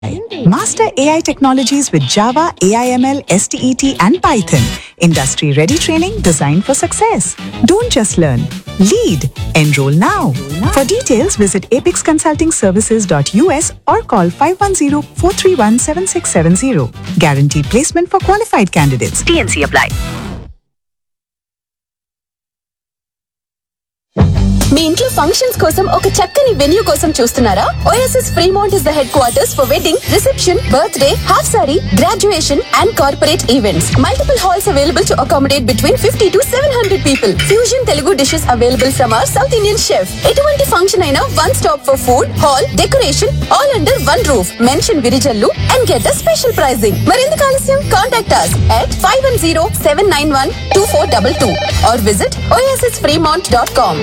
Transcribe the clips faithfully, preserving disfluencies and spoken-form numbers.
Master A I technologies with Java, A I M L, S T E T, and Python. Industry-ready training designed for success. Don't just learn. Lead. Enroll now. For details, visit apex consulting services dot U S or call five one zero, four three one, seven six seven zero. Guaranteed placement for qualified candidates. T N C apply. మీ ఇంట్లో functions కోసం ఒక చక్కని venue కోసం చూస్తున్నారా? OSS Fremont is the head quarters for wedding, reception, birthday, half sorry, graduation and corporate events. Multiple halls available to accommodate between fifty to seven hundred people. Fusion Telugu dishes available from our south Indian chef. ఎటువంటి function అయినా one stop for food, hall, decoration all under one roof. Mention Virijallu and get the special pricing. మరెందుకు ఆలస్యం? Contact us at five one zero, seven nine one, two four two two or visit o s s fremont dot com.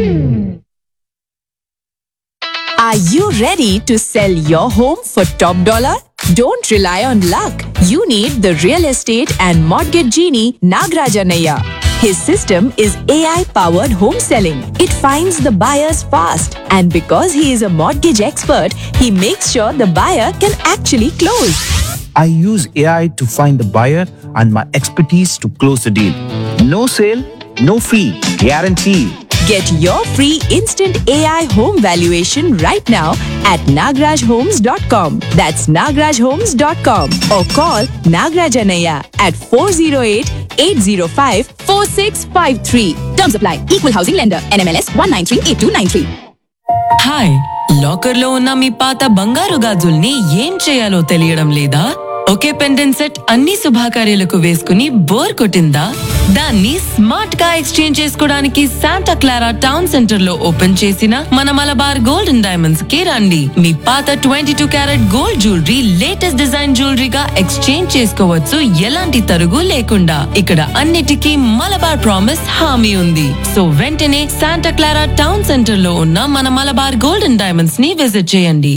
Are you ready to sell your home for top dollar? Don't rely on luck. You need the real estate and mortgage genie Nagraj Anaya. His system is A I-powered home selling. It finds the buyers fast, and because he is a mortgage expert, he makes sure the buyer can actually close. I use A I to find the buyer and my expertise to close the deal. No sale, no fee, guarantee. Get your free instant A I home valuation right now at nagraj homes dot com. That's nagraj homes dot com or call Nagraj Anaya at four zero eight, eight zero five, four six five three. Terms apply. Equal housing lender. N M L S one nine three eight two nine three. Hi, locker లో ఉన్న మీ పాత బంగారు గాజుల్ని ఏం చేయాలో తెలియడం లేదా? ఒకే pendant set అన్ని శుభాకార్యాలకు వేసుకుని బోర్ కొట్టిందా? దాన్ని స్మార్ట్ గా ఎక్స్చేంజ్ చేసుకోవడానికి శాంటా క్లారా టౌన్ సెంటర్ లో ఓపెన్ చేసిన మన మలబార్ గోల్డ్ అండ్ డైమండ్స్ కి రండి. మీ పాత twenty two carat gold jewellery latest design జ్యువెలరీగా exchange చేసుకోవచ్చు, ఎలాంటి తరుగు లేకుండా. ఇక్కడ అన్నిటికీ మలబార్ ప్రామిస్ హామీ ఉంది. సో వెంటనే శాంటా క్లారా టౌన్ సెంటర్ లో ఉన్న మన మలబార్ గోల్డ్ అండ్ డైమండ్స్ ని విజిట్ చేయండి.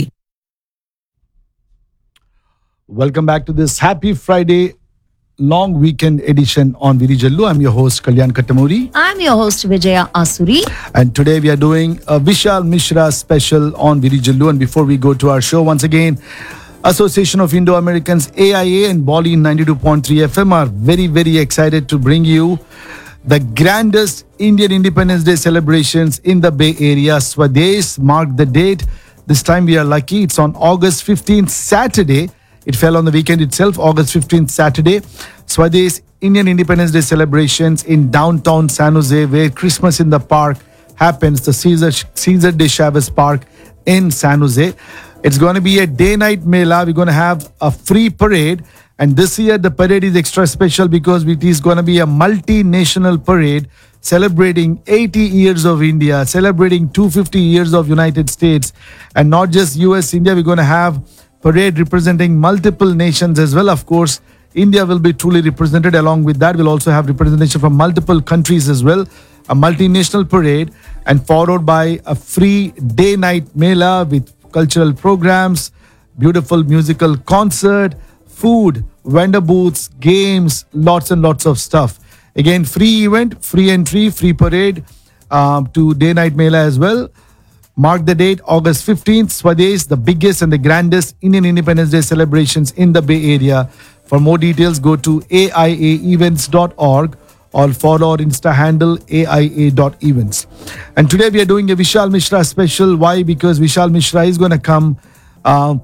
Welcome back to this happy Friday long weekend edition on Virijallu. I'm your host Kalyan Kattamuri. I'm your host Vijaya Asuri. And today we are doing a Vishal Mishra special on Virijallu. And before we go to our show, once again, Association of Indo-Americans A I A and Bolly ninety-two point three F M are very, very excited to bring you the grandest Indian Independence Day celebrations in the Bay Area. Swadesh marked the date. This time we are lucky. It's on August fifteenth, Saturday. It fell on the weekend itself, August fifteenth, Saturday. Swadesh Indian Independence Day celebrations in downtown San Jose, where Christmas in the Park happens, the Caesar, Caesar de Chavez Park in San Jose. It's going to be a day-night mela. We're going to have a free parade. And this year, the parade is extra special because it is going to be a multinational parade celebrating eighty years of India, celebrating two hundred fifty years of United States. And not just U S, India, we're going to have parade representing multiple nations as well. Of course, India will be truly represented. Along with that, we'll also have representation from multiple countries as well. A multinational parade and followed by a free day-night mela with cultural programs, beautiful musical concert, food, vendor booths, games, lots and lots of stuff. Again, free event, free entry, free parade uh, to day-night mela as well. Mark the date, August fifteenth, Swadesh, the biggest and the grandest Indian Independence Day celebrations in the Bay Area. For more details, go to a i a events dot org or follow our Insta handle a i a dot events. And today we are doing a Vishal Mishra special. Why? Because Vishal Mishra is going to come, uh,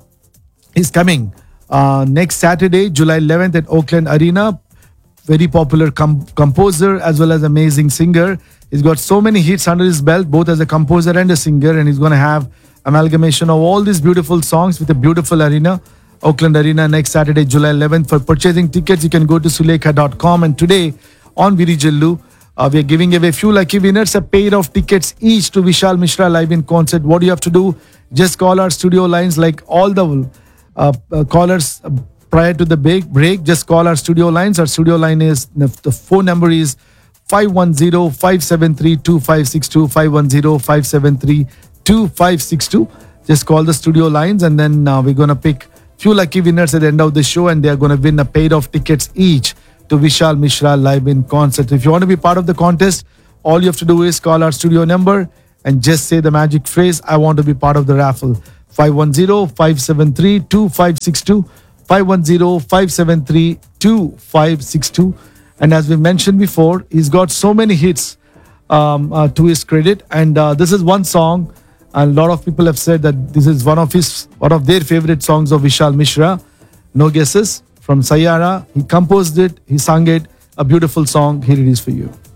is coming uh, next Saturday, July eleventh at Oakland Arena. Very popular com- composer as well as amazing singer. He's got so many hits under his belt, both as a composer and a singer, and he's going to have amalgamation of all these beautiful songs with a beautiful arena, Oakland Arena, next Saturday, July eleventh. For purchasing tickets, you can go to sulekha dot com. And today on Virijallu, uh, we are giving away a few lucky winners, a pair of tickets each to Vishal Mishra live in concert. What do you have to do? Just call our studio lines like all the uh, uh, callers uh, prior to the break, break. Just call our studio lines. Our studio line is, the phone number is five one zero, five seven three, two five six two, five one zero, five seven three, two five six two. Just call the studio lines and then uh, we're going to pick few lucky winners at the end of the show and they are going to win a pair of tickets each to Vishal Mishra live in concert. If you want to be part of the contest, all you have to do is call our studio number and just say the magic phrase, I want to be part of the raffle. five one zero, five seven three, two five six two, five one zero, five seven three, two five six two. And as we mentioned before, he's got so many hits um, uh, to his credit. And uh, this is one song, and a lot of people have said that this is one of his, one of their favorite songs of Vishal Mishra. No guesses, from Sayara. He composed it, he sang it. A beautiful song. Here it is for you.